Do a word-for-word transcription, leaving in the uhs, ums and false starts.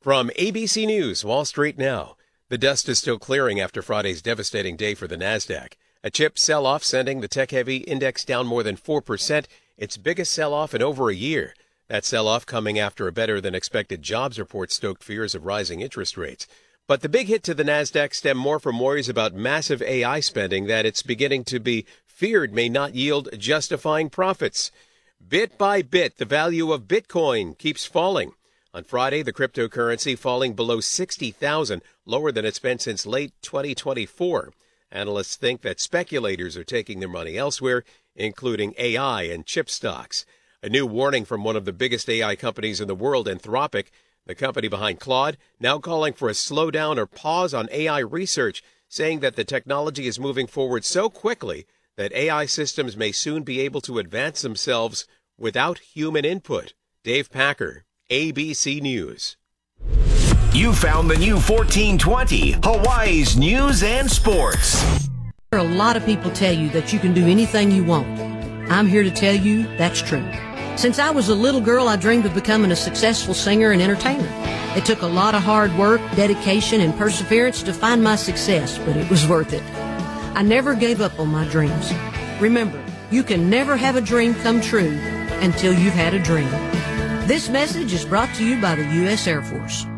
From A B C News, Wall Street Now. The dust is still clearing after Friday's devastating day for the Nasdaq. A chip sell-off sending the tech-heavy index down more than four percent, its biggest sell-off in over a year. That sell-off coming after a better-than-expected jobs report stoked fears of rising interest rates. But the big hit to the Nasdaq stemmed more from worries about massive A I spending that it's beginning to be feared may not yield justifying profits. Bit by bit, the value of Bitcoin keeps falling. On Friday, the cryptocurrency falling below sixty thousand, lower than it's been since late twenty twenty-four. Analysts think that speculators are taking their money elsewhere, including A I and chip stocks. A new warning from one of the biggest A I companies in the world, Anthropic, the company behind Claude, now calling for a slowdown or pause on A I research, saying that the technology is moving forward so quickly that A I systems may soon be able to advance themselves without human input. Dave Packer, A B C News. You found the new fourteen twenty, Hawaii's news and sports. A lot of people tell you that you can do anything you want. I'm here to tell you that's true. Since I was a little girl, I dreamed of becoming a successful singer and entertainer. It took a lot of hard work, dedication, and perseverance to find my success, but it was worth it. I never gave up on my dreams. Remember, you can never have a dream come true until you've had a dream. This message is brought to you by the U S Air Force.